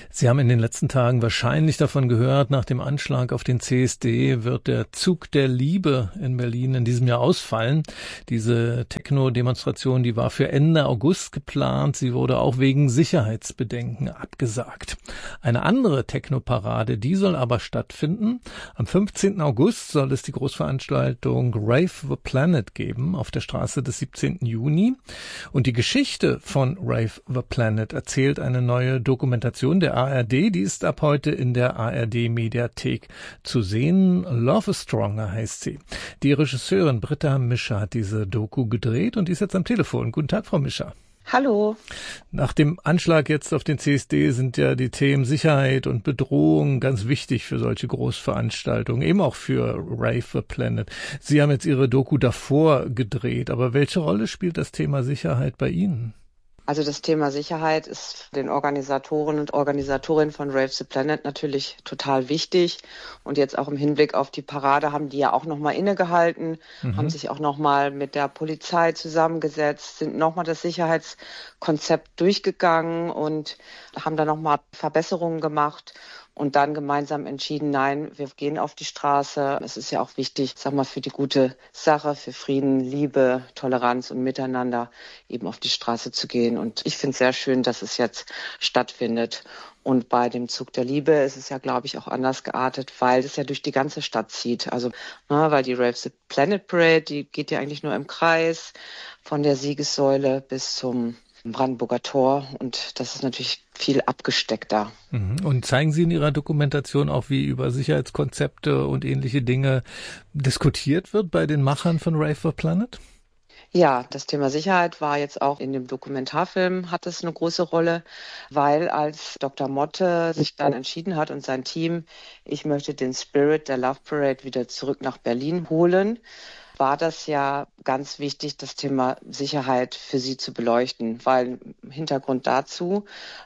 Sie haben in den letzten Tagen wahrscheinlich davon gehört, nach dem Anschlag auf den CSD wird der Zug der Liebe in Berlin in diesem Jahr ausfallen. Diese Techno-Demonstration, die war für Ende August geplant. Sie wurde auch wegen Sicherheitsbedenken abgesagt. Eine andere Techno-Parade, die soll aber stattfinden. Am 15. August soll es die Großveranstaltung Rave the Planet geben auf der Straße des 17. Juni. Und die Geschichte von Rave the Planet erzählt eine neue Dokumentation der ARD, die ist ab heute in der ARD-Mediathek zu sehen. Love is Stronger heißt sie. Die Regisseurin Britta Mischer hat diese Doku gedreht und die ist jetzt am Telefon. Guten Tag, Frau Mischer. Hallo. Nach dem Anschlag jetzt auf den CSD sind ja die Themen Sicherheit und Bedrohung ganz wichtig für solche Großveranstaltungen, eben auch für Rave the Planet. Sie haben jetzt Ihre Doku davor gedreht, aber welche Rolle spielt das Thema Sicherheit bei Ihnen? Also das Thema Sicherheit ist den Organisatoren und Organisatorinnen von Rave the Planet natürlich total wichtig. Und jetzt auch im Hinblick auf die Parade haben die ja auch nochmal innegehalten, haben sich auch nochmal mit der Polizei zusammengesetzt, sind nochmal das Sicherheitskonzept durchgegangen und haben da nochmal Verbesserungen gemacht. Und dann gemeinsam entschieden, nein, wir gehen auf die Straße. Es ist ja auch wichtig, sag mal, für die gute Sache, für Frieden, Liebe, Toleranz und Miteinander eben auf die Straße zu gehen. Und ich finde es sehr schön, dass es jetzt stattfindet. Und bei dem Zug der Liebe ist es ja, glaube ich, auch anders geartet, weil es ja durch die ganze Stadt zieht. Also, weil die Rave the Planet Parade, die geht ja eigentlich nur im Kreis von der Siegessäule bis zum Brandenburger Tor, und das ist natürlich viel abgesteckter. Und zeigen Sie in Ihrer Dokumentation auch, wie über Sicherheitskonzepte und ähnliche Dinge diskutiert wird bei den Machern von Rave the Planet? Ja, das Thema Sicherheit war jetzt auch in dem Dokumentarfilm, hat es eine große Rolle, weil als Dr. Motte sich dann entschieden hat und sein Team, ich möchte den Spirit der Love Parade wieder zurück nach Berlin holen, war das ja ganz wichtig, das Thema Sicherheit für sie zu beleuchten, weil Hintergrund dazu,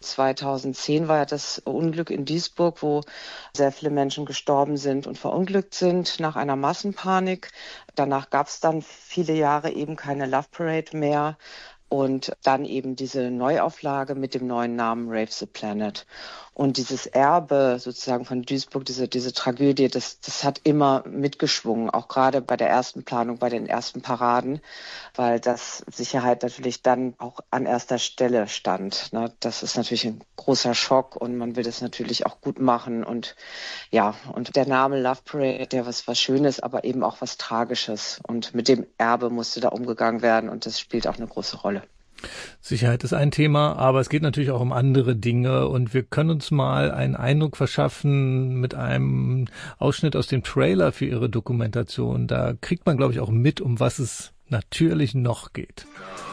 2010 war ja das Unglück in Duisburg, wo sehr viele Menschen gestorben sind und verunglückt sind nach einer Massenpanik. Danach gab es dann viele Jahre eben keine Love Parade mehr. Und dann eben diese Neuauflage mit dem neuen Namen Rave the Planet. Und dieses Erbe sozusagen von Duisburg, diese Tragödie, das hat immer mitgeschwungen, auch gerade bei der ersten Planung, bei den ersten Paraden, weil das Sicherheit natürlich dann auch an erster Stelle stand. Ne? Das ist natürlich ein großer Schock und man will das natürlich auch gut machen. Und ja, und der Name Love Parade, der was Schönes, aber eben auch was Tragisches. Und mit dem Erbe musste da umgegangen werden und das spielt auch eine große Rolle. Sicherheit ist ein Thema, aber es geht natürlich auch um andere Dinge und wir können uns mal einen Eindruck verschaffen mit einem Ausschnitt aus dem Trailer für Ihre Dokumentation. Da kriegt man, glaube ich, auch mit, um was es natürlich noch geht.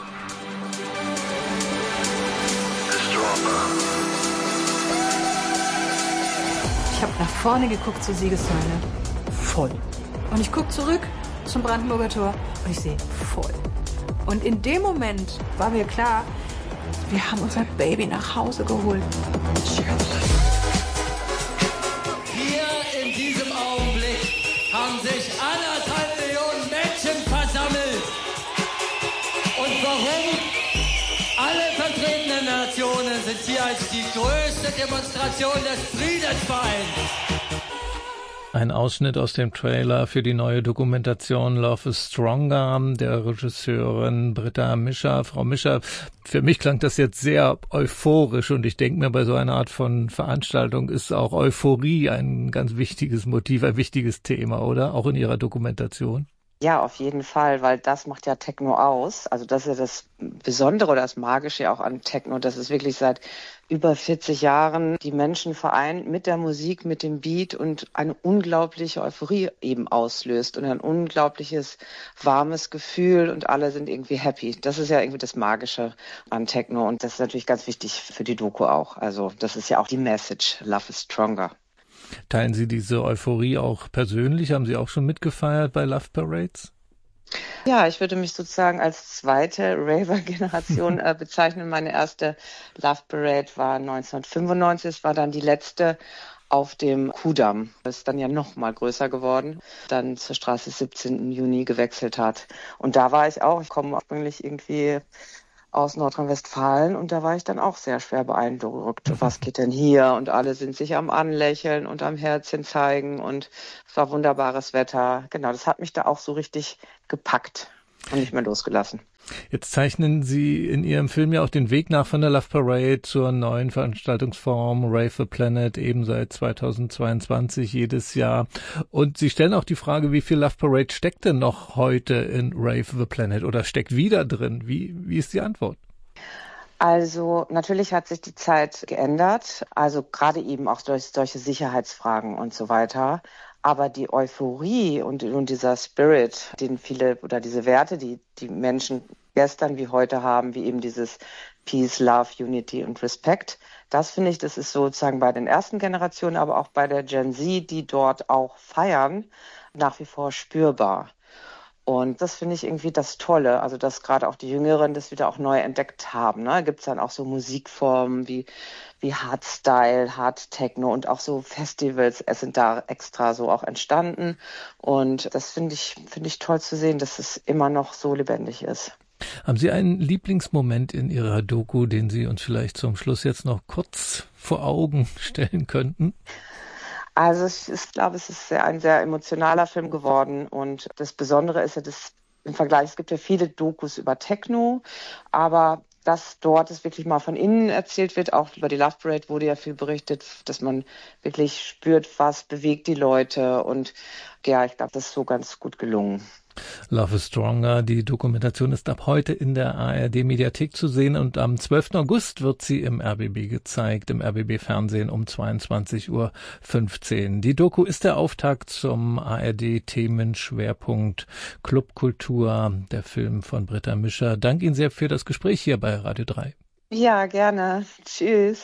Ich habe nach vorne geguckt zur Siegessäule. Voll. Und ich gucke zurück zum Brandenburger Tor und ich sehe voll. Und in dem Moment war mir klar, wir haben unser Baby nach Hause geholt. Hier in diesem Augenblick haben sich 1,5 Millionen Menschen versammelt. Und warum? Alle vertretenen Nationen sind hier als die größte Demonstration des Friedensvereins. Ein Ausschnitt aus dem Trailer für die neue Dokumentation Love is Stronger der Regisseurin Britta Mischer. Frau Mischer, für mich klang das jetzt sehr euphorisch und ich denke mir, bei so einer Art von Veranstaltung ist auch Euphorie ein ganz wichtiges Motiv, ein wichtiges Thema, oder? Auch in Ihrer Dokumentation. Ja, auf jeden Fall, weil das macht ja Techno aus. Also das ist ja das Besondere oder das Magische auch an Techno, dass es wirklich seit über 40 Jahren die Menschen vereint mit der Musik, mit dem Beat und eine unglaubliche Euphorie eben auslöst und ein unglaubliches warmes Gefühl und alle sind irgendwie happy. Das ist ja irgendwie das Magische an Techno und das ist natürlich ganz wichtig für die Doku auch. Also das ist ja auch die Message, Love is Stronger. Teilen Sie diese Euphorie auch persönlich? Haben Sie auch schon mitgefeiert bei Love Parades? Ja, ich würde mich sozusagen als zweite Raver-Generation bezeichnen. Meine erste Love Parade war 1995. Es war dann die letzte auf dem Kudamm. Das ist dann ja noch mal größer geworden, dann zur Straße 17. Juni gewechselt hat. Und da war ich auch. Ich komme ursprünglich irgendwie aus Nordrhein-Westfalen und da war ich dann auch sehr schwer beeindruckt. Was geht denn hier? Und alle sind sich am Anlächeln und am Herzchen zeigen und es war wunderbares Wetter. Genau, das hat mich da auch so richtig gepackt und nicht mehr losgelassen. Jetzt zeichnen Sie in Ihrem Film ja auch den Weg nach von der Love Parade zur neuen Veranstaltungsform Rave the Planet, eben seit 2022 jedes Jahr. Und Sie stellen auch die Frage, wie viel Love Parade steckt denn noch heute in Rave the Planet oder steckt wieder drin? Wie ist die Antwort? Also natürlich hat sich die Zeit geändert, also gerade eben auch durch solche Sicherheitsfragen und so weiter. Aber die Euphorie und dieser Spirit, den viele oder diese Werte, die Menschen gestern wie heute haben, wie eben dieses Peace, Love, Unity und Respect, das finde ich, das ist sozusagen bei den ersten Generationen, aber auch bei der Gen Z, die dort auch feiern, nach wie vor spürbar. Und das finde ich irgendwie das Tolle, also dass gerade auch die Jüngeren das wieder auch neu entdeckt haben. Ne? Gibt es dann auch so Musikformen wie Hardstyle, Hard Techno und auch so Festivals sind da extra so auch entstanden. Und das finde ich toll zu sehen, dass es immer noch so lebendig ist. Haben Sie einen Lieblingsmoment in Ihrer Doku, den Sie uns vielleicht zum Schluss jetzt noch kurz vor Augen stellen könnten? Also ich glaube, es ist ein sehr emotionaler Film geworden und das Besondere ist ja, dass im Vergleich, es gibt ja viele Dokus über Techno, aber dass dort es wirklich mal von innen erzählt wird, auch über die Love Parade wurde ja viel berichtet, dass man wirklich spürt, was bewegt die Leute und ja, ich glaube, das ist so ganz gut gelungen. Love is Stronger. Die Dokumentation ist ab heute in der ARD-Mediathek zu sehen und am 12. August wird sie im RBB gezeigt, im RBB-Fernsehen um 22:15 Uhr. Die Doku ist der Auftakt zum ARD-Themenschwerpunkt Clubkultur, der Film von Britta Mischer. Danke Ihnen sehr für das Gespräch hier bei Radio 3. Ja, gerne. Tschüss.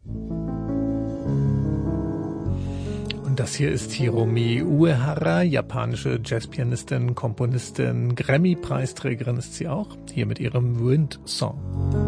Das hier ist Hiromi Uehara, japanische Jazzpianistin, Komponistin, Grammy-Preisträgerin ist sie auch, hier mit ihrem Wind Song.